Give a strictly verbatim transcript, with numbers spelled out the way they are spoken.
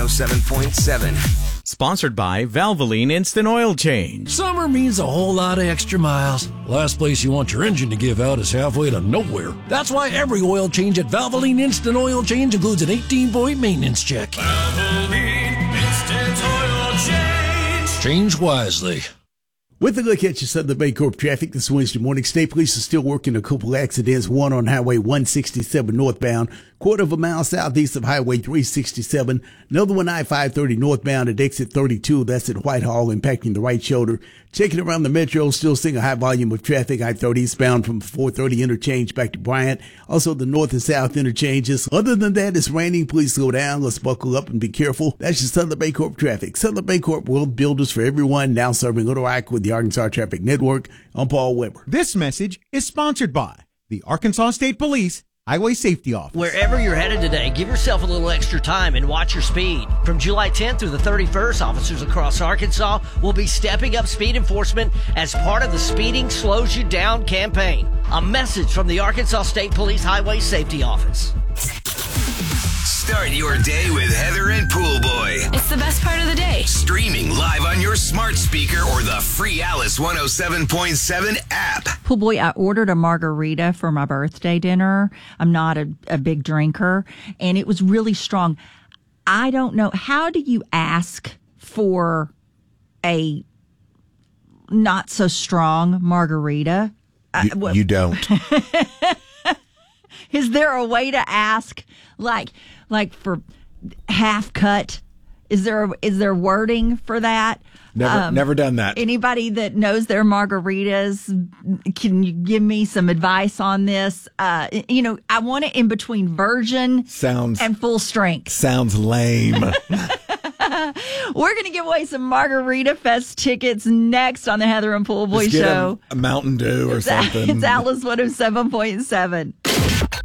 oh seven point seven. Sponsored by Valvoline Instant Oil Change. Summer means a whole lot of extra miles. Last place you want your engine to give out is halfway to nowhere. That's why every oil change at Valvoline Instant Oil Change includes an eighteen-point maintenance check. Valvoline Instant Oil Change. Change wisely. With a look at your Southern Bancorp traffic this Wednesday morning, State Police are still working a couple accidents, one on Highway one sixty-seven northbound, quarter of a mile southeast of Highway three sixty-seven, another one I five thirty northbound at exit thirty-two, that's at Whitehall, impacting the right shoulder. Checking around the metro, still seeing a high volume of traffic, I thirty eastbound from four thirty interchange back to Bryant, also the north and south interchanges. Other than that, it's raining, please slow down, let's buckle up and be careful. That's your Southern Bancorp traffic. Southern Bancorp, world builders for everyone, now serving Little Rock with the Arkansas Traffic Network. I'm Paul Weber. This message is sponsored by the Arkansas State Police Highway Safety Office. Wherever you're headed today, give yourself a little extra time and watch your speed. From July tenth through the thirty-first, officers across Arkansas will be stepping up speed enforcement as part of the Speeding Slows You Down campaign. A message from the Arkansas State Police Highway Safety Office. Start your day with Heather and Pool Boy. It's the best part of the day. Streaming live on your smart speaker or the free Alice one oh seven point seven app. Pool Boy, I ordered a margarita for my birthday dinner. I'm not a, a big drinker, and it was really strong. I don't know. How do you ask for a not so strong margarita? You, I, you don't. Is there a way to ask, like, like for half cut? Is there a, is there wording for that? Never, Um, never done that. Anybody that knows their margaritas, can you give me some advice on this? Uh, you know, I want it in between virgin Sounds and full strength. sounds lame. We're going to give away some Margarita Fest tickets next on the Heather and Pool Boy Just get Show. A, a Mountain Dew or It's, something. it's Alice one oh seven point seven.